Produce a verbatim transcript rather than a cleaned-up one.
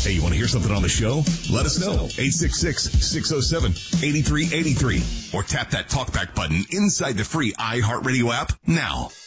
Hey, you want to hear something on the show? Let us know. eight six six, six oh seven, eight three eight three. Or tap that talkback button inside the free iHeartRadio app now.